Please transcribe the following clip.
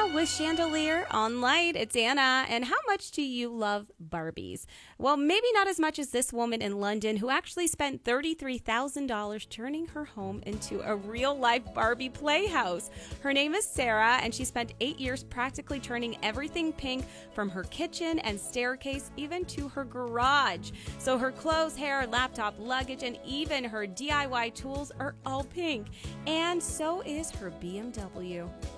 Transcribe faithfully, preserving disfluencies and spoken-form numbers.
Anna with Chandelier on Light. It's Anna. And how much do you love Barbies? Well, maybe not as much as this woman in London who actually spent thirty-three thousand dollars turning her home into a real-life Barbie playhouse. Her name is Sarah, and she spent eight years practically turning everything pink, from her kitchen and staircase even to her garage. So her clothes, hair, laptop, luggage, and even her D I Y tools are all pink. And so is her B M W.